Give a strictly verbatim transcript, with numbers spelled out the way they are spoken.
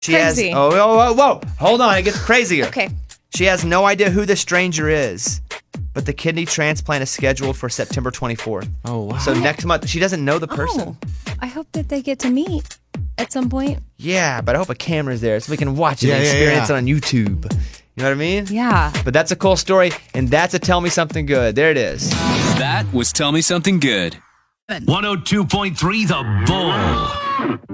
She Crazy. has. Oh, whoa, whoa, whoa! Hold on, it gets crazier. Okay. She has no idea who the stranger is, but the kidney transplant is scheduled for September twenty-fourth. Oh, wow. So next month, she doesn't know the person. Oh, I hope that they get to meet at some point. Yeah, but I hope a camera's there so we can watch it Yeah, and yeah, experience yeah. it on YouTube. You know what I mean? Yeah. But that's a cool story, and that's a Tell Me Something Good. There it is. That was Tell Me Something Good. one oh two point three The Bull.